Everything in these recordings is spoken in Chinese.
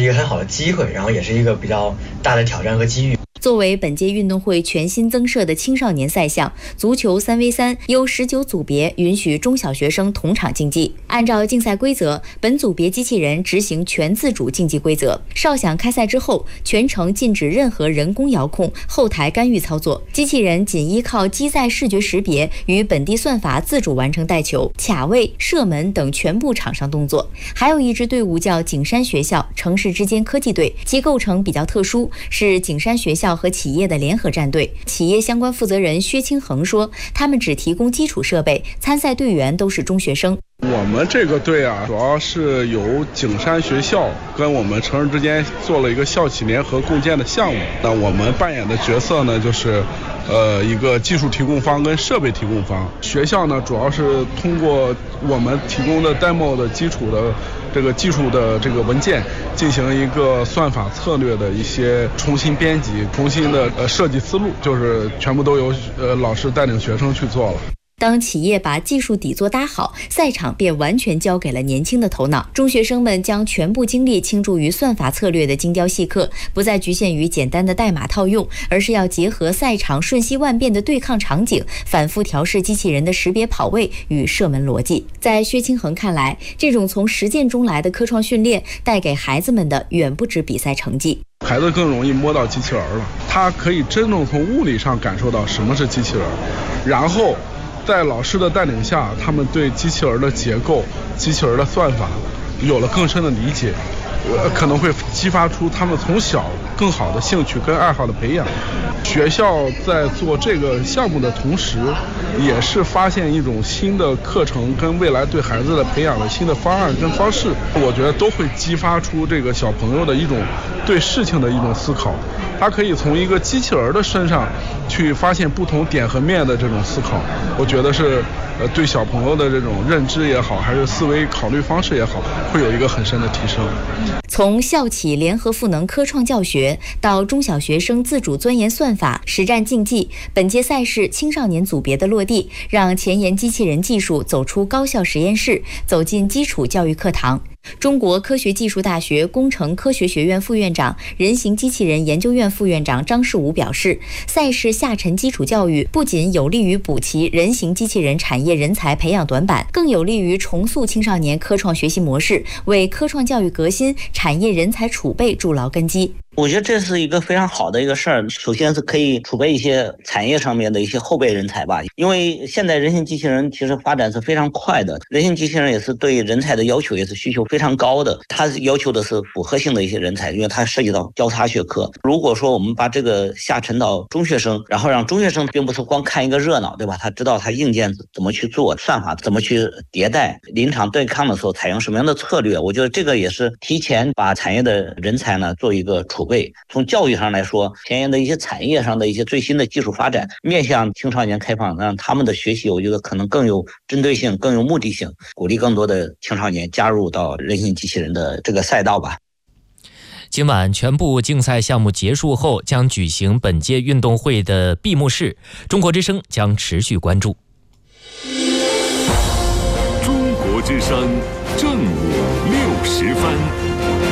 个很好的机会，然后也是一个比较大的挑战和机遇。 作为本届运动会全新增设的青少年赛项，足球3v3由19组别允许中小学生同场竞技。按照竞赛规则，本组别机器人执行全自主竞技规则。哨响开赛之后，全程禁止任何人工遥控、后台干预操作，机器人仅依靠机载视觉识别与本地算法自主完成带球、卡位、射门等全部场上动作。还有一支队伍叫景山学校城市之间科技队，其构成比较特殊，是景山学校和企业的联合战队。企业相关负责人薛清恒说，他们只提供基础设备，参赛队员都是中学生。 我们这个队啊，主要是由景山学校跟我们城市之间做了一个校企联合共建的项目。那我们扮演的角色呢，就是一个技术提供方跟设备提供方。学校呢，主要是通过我们提供的 demo 的基础的这个技术的这个文件，进行一个算法策略的一些重新编辑、重新的设计思路，就是全部都由老师带领学生去做了。 当企业把技术底座搭好，赛场便完全交给了年轻的头脑。中学生们将全部精力倾注于算法策略的精雕细刻，不再局限于简单的代码套用，而是要结合赛场瞬息万变的对抗场景，反复调试机器人的识别跑位与射门逻辑。在薛清恒看来，这种从实践中来的科创训练带给孩子们的远不止比赛成绩。 孩子更容易摸到机器人了，他可以真正从物理上感受到什么是机器人，然后在老师的带领下，他们对机器人的结构、机器人的算法有了更深的理解，可能会激发出他们从小更好的兴趣跟爱好的培养。学校在做这个项目的同时，也是发现一种新的课程跟未来对孩子的培养的新的方案跟方式，我觉得都会激发出这个小朋友的一种对事情的一种思考。他可以从一个机器人的身上去发现不同点和面的这种思考，我觉得是对小朋友的这种认知也好，还是思维考虑方式也好，会有一个很深的提升。 从校企联合赋能科创教学到中小学生自主钻研算法、实战竞技，本届赛事青少年组别的落地，让前沿机器人技术走出高校实验室，走进基础教育课堂。中国科学技术大学工程科学学院副院长、人形机器人研究院副院长张世武表示，赛事下沉基础教育不仅有利于补齐人形机器人产业人才培养短板，更有利于重塑青少年科创学习模式，为科创教育革新、产业人才储备筑牢根基。 我觉得这是一个非常好的一个事儿。首先是可以储备一些产业上面的一些后备人才吧，因为现在人形机器人其实发展是非常快的，人形机器人也是对人才的要求也是需求非常高的，它要求的是复合性的一些人才，因为它涉及到交叉学科。如果说我们把这个下沉到中学生，然后让中学生并不是光看一个热闹，对吧？他知道他硬件怎么去做，算法怎么去迭代，临场对抗的时候采用什么样的策略，我觉得这个也是提前把产业的人才呢做一个储备。从教育上来说，前沿的一些产业上的一些最新的技术发展，面向青少年开放，让他们的学习我觉得可能更有针对性、更有目的性，鼓励更多的青少年加入到人形机器人的这个赛道吧。 今晚全部竞赛项目结束后，将举行本届运动会的闭幕式，中国之声将持续关注。 中国之声正午60分。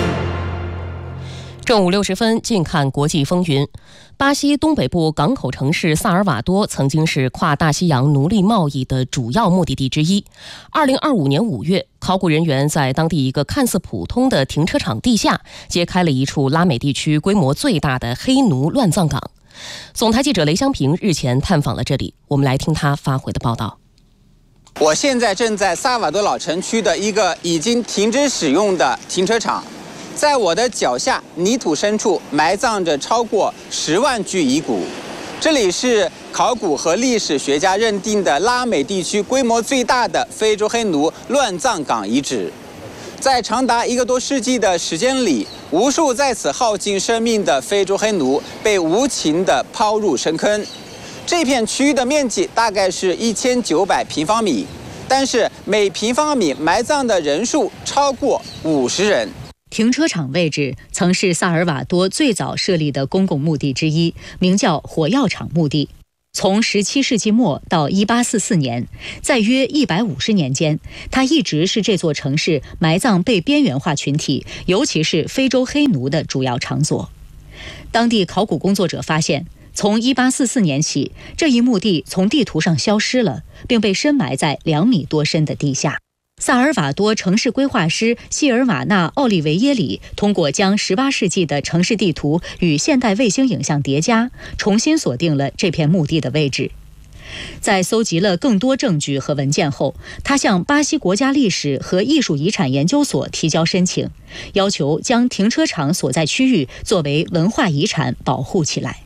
正午60分，近看国际风云。巴西东北部港口城市萨尔瓦多曾经是跨大西洋奴隶贸易的主要目的地之一。2025年5月，考古人员在当地一个看似普通的停车场地下揭开了一处拉美地区规模最大的黑奴乱葬岗。总台记者雷香平日前探访了这里，我们来听他发回的报道。 我现在正在萨尔瓦多老城区的一个已经停止使用的停车场。在我的脚下泥土深处埋葬着超过10万具遗骨，这里是考古和历史学家认定的拉美地区规模最大的非洲黑奴乱葬岗遗址。在长达1个多世纪的时间里，无数在此耗尽生命的非洲黑奴被无情地抛入深坑。这片区域的面积大概是1900平方米，但是每平方米埋葬的人数超过50人。 停车场位置曾是萨尔瓦多最早设立的公共墓地之一，名叫火药厂墓地。 从17世纪末到1844年，在约150年间，它一直是这座城市埋葬被边缘化群体，尤其是非洲黑奴的主要场所。当地考古工作者发现，从1844年起，这一墓地从地图上消失了，并被深埋在2米多深的地下。萨尔瓦多城市规划师希尔瓦纳·奥利维耶里通过将18世纪的城市地图与现代卫星影像叠加，重新锁定了这片墓地的位置。在搜集了更多证据和文件后，他向巴西国家历史和艺术遗产研究所提交申请，要求将停车场所在区域作为文化遗产保护起来。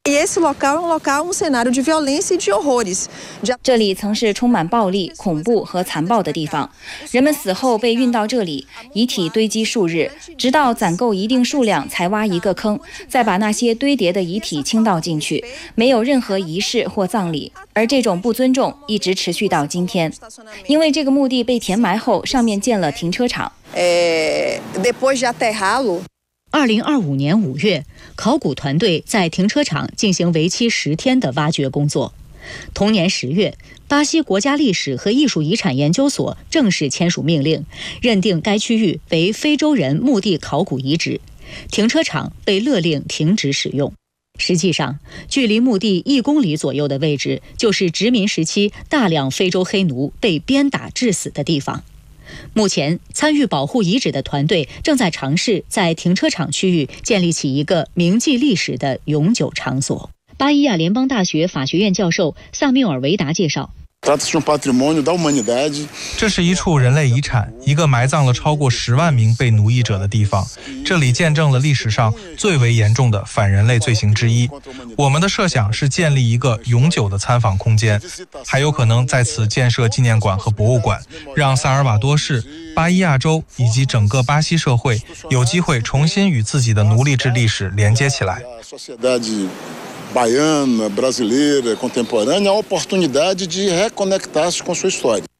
这里曾是充满暴力、恐怖和残暴的地方，人们死后被运到这里，遗体堆积数日，直到攒够一定数量才挖一个坑，再把那些堆叠的遗体倾倒进去，没有任何仪式或葬礼。而这种不尊重一直持续到今天，因为这个墓地被填埋后，上面建了停车场。 2025年5月，考古团队在停车场进行为期10天的挖掘工作。同年10月，巴西国家历史和艺术遗产研究所正式签署命令，认定该区域为非洲人墓地考古遗址，停车场被勒令停止使用。实际上，距离墓地1公里左右的位置，就是殖民时期大量非洲黑奴被鞭打致死的地方。目前，参与保护遗址的团队正在尝试在停车场区域建立起一个铭记历史的永久场所。巴伊亚联邦大学法学院教授萨缪尔·维达介绍， 这是一处人类遗产，一个埋葬了超过10万名被奴役者的地方。这里见证了历史上最为严重的反人类罪行之一。我们的设想是建立一个永久的参访空间，还有可能在此建设纪念馆和博物馆，让萨尔瓦多市、巴伊亚州以及整个巴西社会有机会重新与自己的奴隶制历史连接起来。 baiana, brasileira, contemporânea, a oportunidade de reconectar-se com sua história.